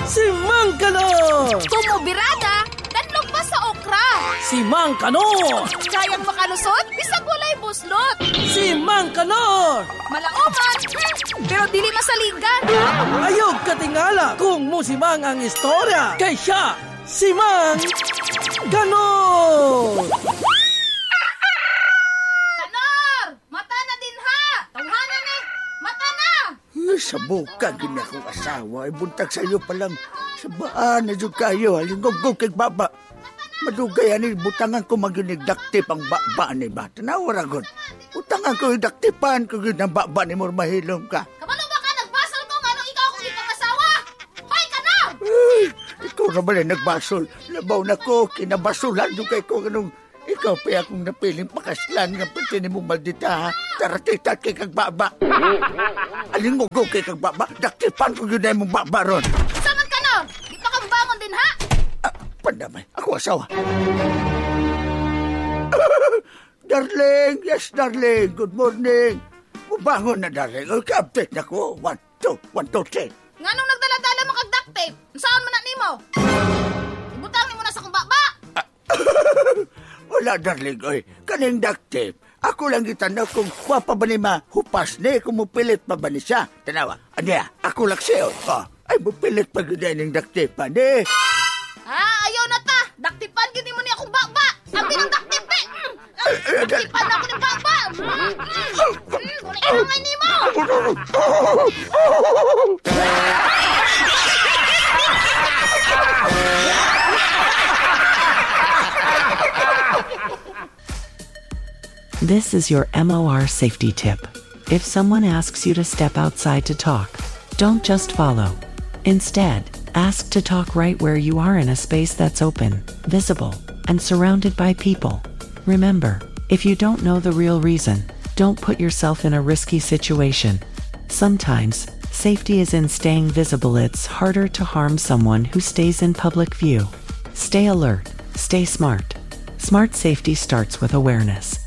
Si Mang Kanor! Kumubirada, kanlog pa sa okra. Si Mang Kanor! Kayang makalusot, bisag walay buslot. Si Mang Kanor! Malaoman, pero dili masaligan. Ayog katingala kung musimang ang istorya. Kay siya, si Mang Kanor! Kanor! Mata na din ha! Tawhanan eh! Mata na! Sabukan din akong asawa. Buntag sa iyo palang sabaan na dyan kayo. Halingog-gog kay baba. Madugay ani butangan ko maginigdaktip ang baba ni ba. Tanawar agad. Butangan ko idaktipan ko yun ang baba ni mo mahilom ka. Kabalo ba ka nagbasal ko nga ikaw kung ipag-asawa? Hoy, Kanor! Ay, ikaw naman ay nagbasol. Labaw na ko, kinabasulan yung kay ko ganung ikaw pa akong napiling pakaslan nga pati ni mong maldita ha. Taratitat kay kagbaba. Alingog-gog kay kagbaba. Daktipan ko yun ay mong baba ron. Saman, Kanor! Di pa kang bangon din ha? Pandamay, ako asawa. Darling, yes darling, good morning. Mabangon na darling, ka-update na ko. 1, 2, 1, 2, 3. Nga nung nagdala-dala mo kag duct tape, saan mo na nimo? Ibutangin mo na sa kumbaba. Wala darling, oy. Kaning duct tape. Ako lang itanaw kung wapa ba ni mahupas ni, kung mupilit pa ba ni siya. Tanawa, aniya, ako lang siya. Oh, ay mupilit pa ganda ng duct tape pa ni. Ayaw na ta. Daktipan gini mo ni akong baba. Sabi ng duct tape eh. Daktipan na ako ng baba. Kung nainangay ni mo. This is your MOR safety tip. If someone asks you to step outside to talk, don't just follow. Instead, ask to talk right where you are in a space that's open, visible, and surrounded by people. Remember, if you don't know the real reason, don't put yourself in a risky situation. Sometimes, safety is in staying visible. It's harder to harm someone who stays in public view. Stay alert, stay smart. Smart safety starts with awareness.